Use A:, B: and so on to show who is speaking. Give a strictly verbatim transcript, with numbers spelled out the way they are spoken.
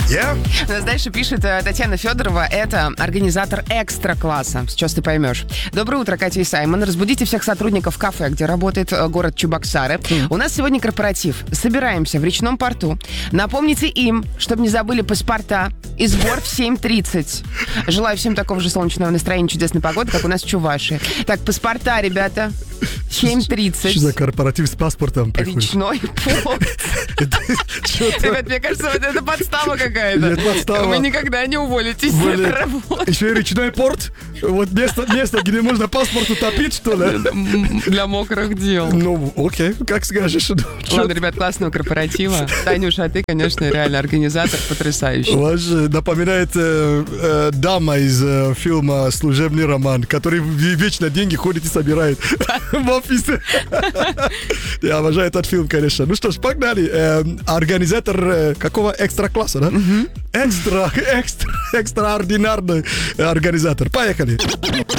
A: Yeah?
B: У нас дальше пишет э, Татьяна Федорова. Это организатор экстра-класса. Сейчас ты поймешь. Доброе утро, Катя и Саймон. Разбудите всех сотрудников кафе, где работает э, город Чебоксары. Mm. У нас сегодня корпоратив. Собираемся в речном порту. Напомните им, чтобы не забыли паспорта. И сбор в семь тридцать. Желаю всем такого же солнечного настроения, чудесной погоды, как у нас в Чувашии. Так, паспорта, ребята. семь тридцать.
A: Что за корпоратив с паспортом приходит?
B: Речной порт. Ребят, мне кажется, вот это подстава какая-то.
A: Нет, подстава.
B: Вы никогда не уволитесь с этой работы.
A: Еще и речной порт. Вот место, место, где можно паспорт утопить, что ли?
B: Для мокрых дел.
A: Ну, окей, как скажешь.
B: Ладно, ребят, классного корпоратива. Танюша, а ты, конечно, реально организатор потрясающий.
A: Вас же напоминает э, э, дама из э, фильма «Служебный роман», который вечно деньги ходит и собирает в офисе. Я обожаю этот фильм, конечно. Ну что ж, погнали. Э, организатор э, какого экстра-класса, да? Экстра, экстра, экстраординарный организатор. Поехали.